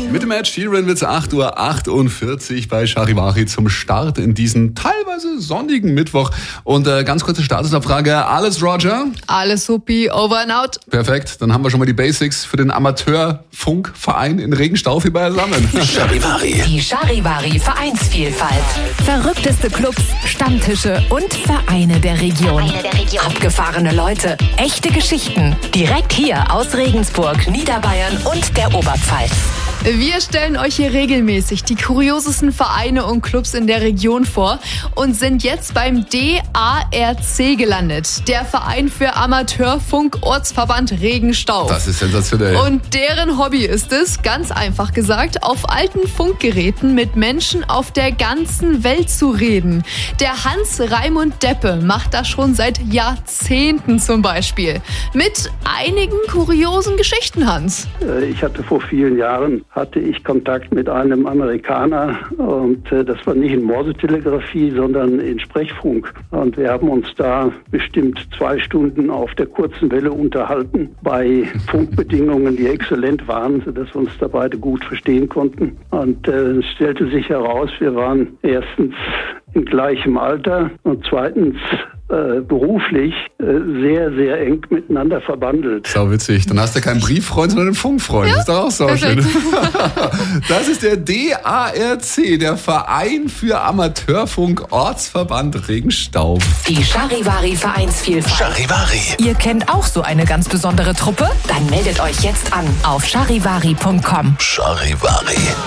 Mit dem Ed Sheeran wird es 8:48 Uhr bei Charivari zum Start in diesen teilweise sonnigen Mittwoch. Und ganz kurze Statusabfrage. Alles Roger? Alles supi, over and out. Perfekt, dann haben wir schon mal die Basics für den Amateurfunkverein in Regenstaufi beisammen. Charivari. Die Charivari Vereinsvielfalt. Verrückteste Clubs, Stammtische und Vereine der Region. Abgefahrene Leute, echte Geschichten. Direkt hier aus Regensburg, Niederbayern und der Oberpfalz. Wir stellen euch hier regelmäßig die kuriosesten Vereine und Clubs in der Region vor und sind jetzt beim DARC gelandet. Der Verein für Amateurfunk Ortsverband Regenstauf. Das ist sensationell. Und deren Hobby ist es, ganz einfach gesagt, auf alten Funkgeräten mit Menschen auf der ganzen Welt zu reden. Der Hans Raimund Deppe macht das schon seit Jahrzehnten zum Beispiel. Mit einigen kuriosen Geschichten, Hans. Ich hatte vor vielen Jahren Kontakt mit einem Amerikaner und das war nicht in Morsetelegrafie, sondern in Sprechfunk. Und wir haben uns da bestimmt 2 Stunden auf der kurzen Welle unterhalten, bei Funkbedingungen, die exzellent waren, sodass wir uns da beide gut verstehen konnten. Und es stellte sich heraus, wir waren erstens in gleichem Alter und zweitens beruflich sehr, sehr eng miteinander verbandelt. Sau witzig. Dann hast du keinen Brieffreund, sondern einen Funkfreund. Das ist doch auch sau schön. Das ist der DARC, der Verein für Amateurfunk Ortsverband Regenstauf. Die Charivari Vereinsvielfalt. Charivari. Ihr kennt auch so eine ganz besondere Truppe? Dann meldet euch jetzt an auf charivari.com. Charivari.